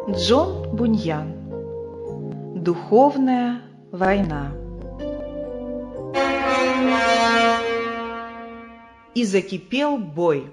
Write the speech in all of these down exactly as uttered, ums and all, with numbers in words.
Джон Буньян. Духовная война. И закипел бой.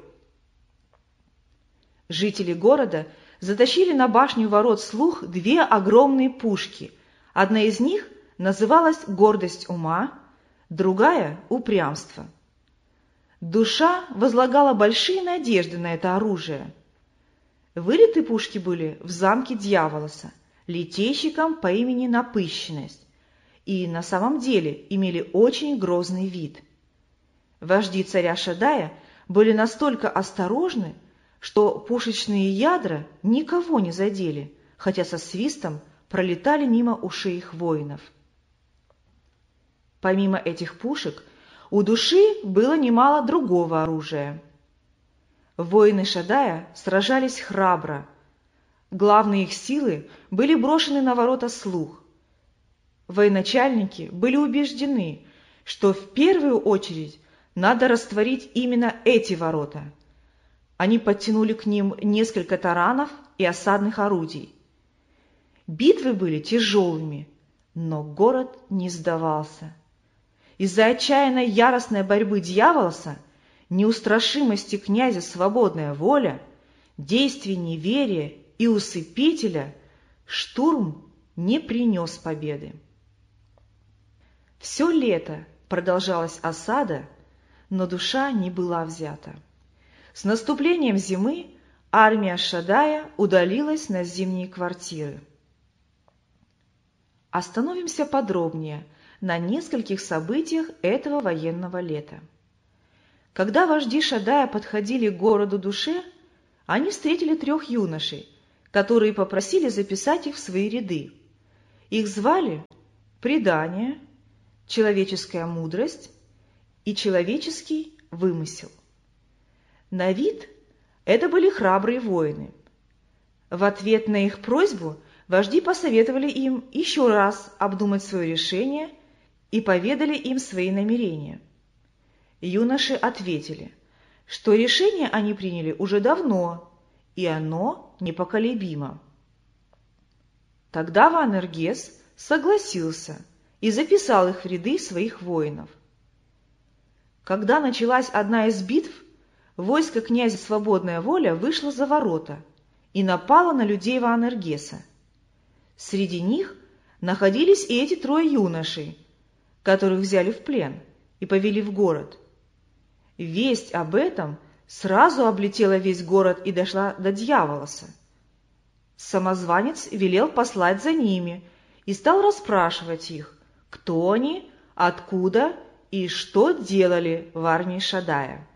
Жители города затащили на башню ворот Слух две огромные пушки. Одна из них называлась «Гордость ума», другая — «Упрямство». Душа возлагала большие надежды на это оружие. Вылеты пушки были в замке Дьяволоса, летейщиком по имени Напыщенность, и на самом деле имели очень грозный вид. Вожди царя Шадая были настолько осторожны, что пушечные ядра никого не задели, хотя со свистом пролетали мимо ушей их воинов. Помимо этих пушек, у души было немало другого оружия. Воины Шадая сражались храбро. Главные их силы были брошены на ворота Слух. Военачальники были убеждены, что в первую очередь надо растворить именно эти ворота. Они подтянули к ним несколько таранов и осадных орудий. Битвы были тяжелыми, но город не сдавался. Из-за отчаянной яростной борьбы Дьяволоса, неустрашимости князя Свободная Воля, действий неверия и усыпителя штурм не принес победы. Все лето продолжалась осада, но душа не была взята. С наступлением зимы армия Шадая удалилась на зимние квартиры. Остановимся подробнее на нескольких событиях этого военного лета. Когда вожди Шадая подходили к городу Душе, они встретили трех юношей, которые попросили записать их в свои ряды. Их звали Предание, Человеческая мудрость и Человеческий вымысел. На вид это были храбрые воины. В ответ на их просьбу вожди посоветовали им еще раз обдумать свое решение и поведали им свои намерения. Юноши ответили, что решение они приняли уже давно, и оно непоколебимо. Тогда Ваенергес согласился и записал их в ряды своих воинов. Когда началась одна из битв, войско князя Свободная Воля вышло за ворота и напало на людей Ваенергеса. Среди них находились и эти трое юношей, которых взяли в плен и повели в город. Весть об этом сразу облетела весь город и дошла до Дьяволоса. Самозванец велел послать за ними и стал расспрашивать их, кто они, откуда и что делали в армии Шадая.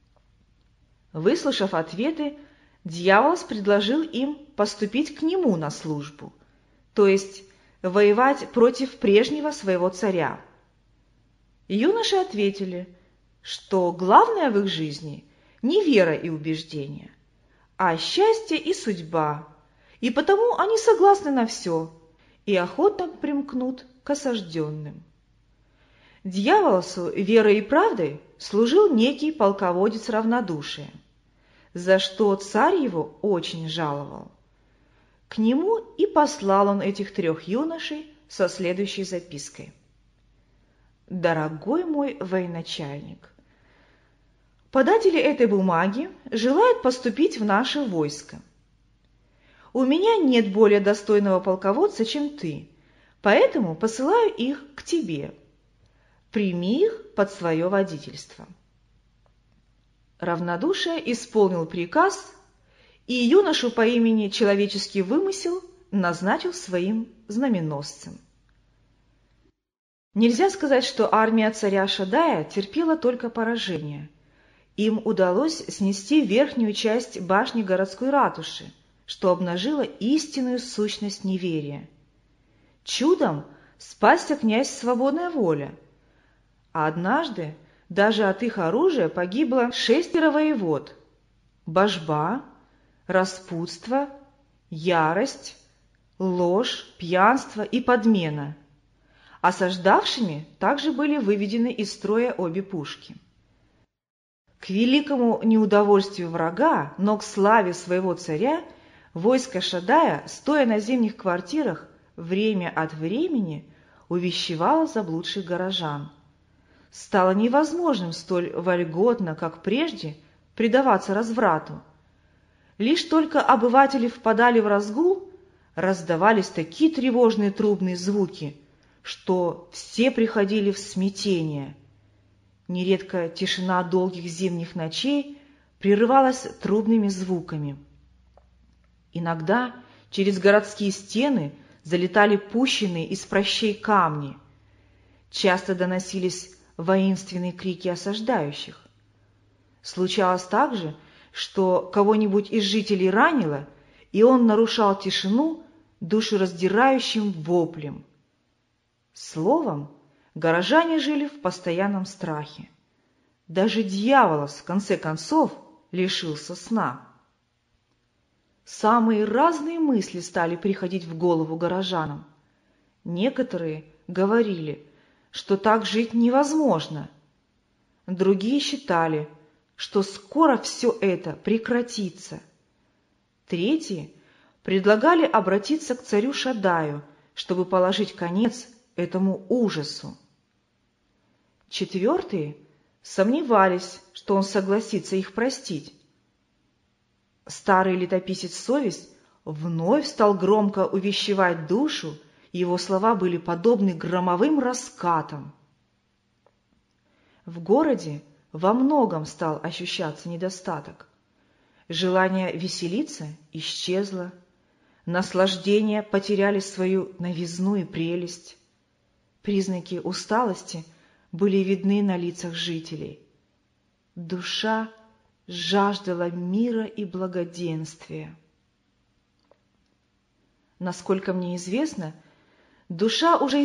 Выслушав ответы, Дьяволос предложил им поступить к нему на службу, то есть воевать против прежнего своего царя. Юноши ответили, что главное в их жизни не вера и убеждение, а счастье и судьба, и потому они согласны на все и охотно примкнут к осажденным. Дьяволосу верой и правдой служил некий полководец равнодушия, за что царь его очень жаловал. К нему и послал он этих трех юношей со следующей запиской. «Дорогой мой военачальник, податели этой бумаги желают поступить в наше войско. У меня нет более достойного полководца, чем ты, поэтому посылаю их к тебе. Прими их под свое водительство». Равнодушие исполнил приказ, и юношу по имени Человеческий вымысел назначил своим знаменосцем. Нельзя сказать, что армия царя Шадая терпела только поражение. Им удалось снести верхнюю часть башни городской ратуши, что обнажило истинную сущность неверия. Чудом спасся князь Свободная Воля, а однажды даже от их оружия погибло шестеро воевод: божба, распутство, ярость, ложь, пьянство и подмена. Осаждавшими также были выведены из строя обе пушки. К великому неудовольствию врага, но к славе своего царя, войско Шадая, стоя на зимних квартирах, время от времени увещевало заблудших горожан. Стало невозможным столь вольготно, как прежде, предаваться разврату. Лишь только обыватели впадали в разгул, раздавались такие тревожные трубные звуки, что все приходили в смятение. Нередко тишина долгих зимних ночей прерывалась трубными звуками. Иногда через городские стены залетали пущенные из прощей камни. Часто доносились воинственные крики осаждающих. Случалось также, что кого-нибудь из жителей ранило, и он нарушал тишину душераздирающим воплем. Словом, горожане жили в постоянном страхе. Даже дьявол, в конце концов, лишился сна. Самые разные мысли стали приходить в голову горожанам. Некоторые говорили, что так жить невозможно. Другие считали, что скоро все это прекратится. Третьи предлагали обратиться к царю Шадаю, чтобы положить конец этому ужасу. Четвертые сомневались, что он согласится их простить. Старый летописец Совесть вновь стал громко увещевать душу, и его слова были подобны громовым раскатам. В городе во многом стал ощущаться недостаток. Желание веселиться исчезло, наслаждения потеряли свою новизну и прелесть. Признаки усталости были видны на лицах жителей. Душа жаждала мира и благоденствия. Насколько мне известно, душа уже